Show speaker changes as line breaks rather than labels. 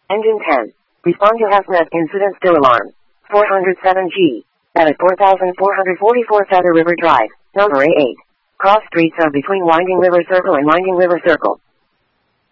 Engine 10. Respond to HAZMAT incident still alarm. 407G. At 4444 Feather River Drive, number A8. Cross streets are between Winding River Circle and Winding River Circle.